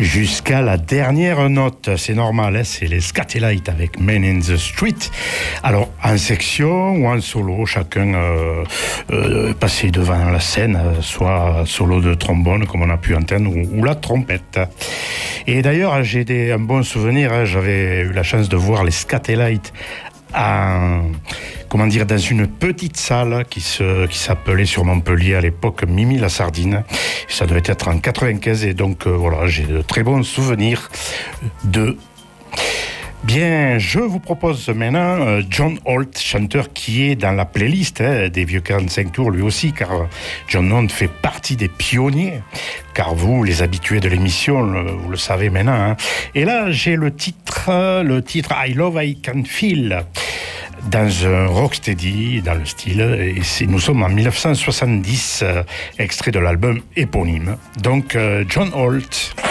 jusqu'à la dernière note. C'est normal, hein, c'est les Skatalites avec Men in the Street. Alors, en section ou en solo, chacun passé devant la scène, soit solo de trombone, comme on a pu entendre, ou la trompette. Et d'ailleurs, j'ai un bon souvenir, hein, j'avais eu la chance de voir les Skatalites dans une petite salle qui s'appelait sur Montpellier à l'époque Mimi la Sardine. Ça devait être en 95 et donc voilà, j'ai de très bons souvenirs de... Bien, je vous propose maintenant John Holt, chanteur qui est dans la playlist des Vieux 45 tours lui aussi, car John Holt fait partie des pionniers, car vous, les habitués de l'émission, vous le savez maintenant. Hein. Et là, j'ai le titre I Love I Can Feel, dans un rocksteady, dans le style, et nous sommes en 1970, extrait de l'album éponyme. Donc, John Holt.